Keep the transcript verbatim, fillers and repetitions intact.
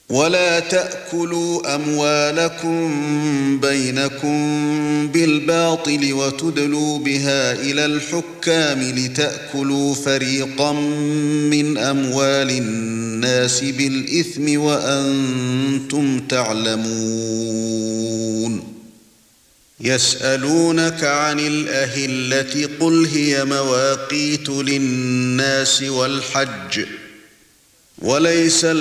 ولا تأكلوا أموالكم بينكم بالباطل وتدلوا بها إلى الحكام لتأكلوا فريقا من أموال الناس بالإثم وأنتم تعلمون يسألونك عن الأهلة قل هي مواقيت للناس والحج وليس